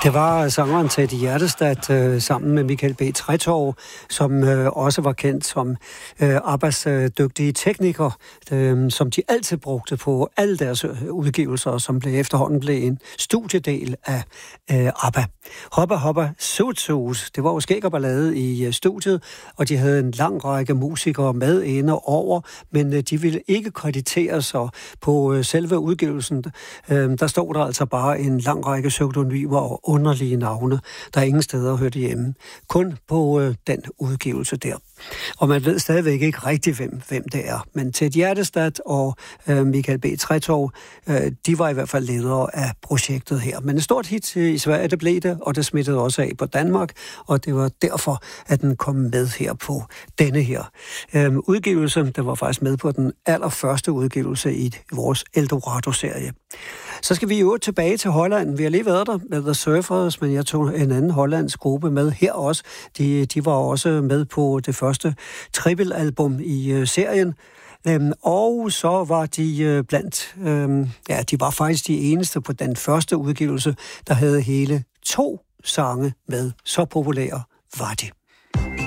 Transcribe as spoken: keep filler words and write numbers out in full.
Det var sangeren Teddy Hjertestad øh, sammen med Michael B. Tretov, som øh, også var kendt som øh, Abbas øh, dygtige tekniker, øh, som de altid brugte på alle deres udgivelser, som blev efterhånden blev en studiedel af øh, Abba. Hoppa Hoppa Suit Suit, det var jo skæg og ballade i øh, studiet, og de havde en lang række musikere med inde over, men øh, de ville ikke kreditere sig på øh, selve udgivelsen. Øh, der stod der altså bare en lang række pseudonymer og underlige navne, der ingen steder hørte hjemme. Kun på øh, den udgivelse der. Og man ved stadigvæk ikke rigtig, hvem, hvem det er. Men Teddy Hjertestad og øh, Michael B. Tretov, øh, de var i hvert fald ledere af projektet her. Men et stort hit i Sverige, det blev det, og det smittede også af på Danmark, og det var derfor, at den kom med her på denne her øh, udgivelse. Det var faktisk med på den allerførste udgivelse i vores Eldorado-serie. Så skal vi jo tilbage til Holland. Vi har lige været der med The Surfers, men jeg tog en anden hollandsk gruppe med her også. De, de var også med på det første triple-album i uh, serien. Øhm, og så var de uh, blandt, øhm, ja, de var faktisk de eneste på den første udgivelse, der havde hele to sange med. Så populære var de.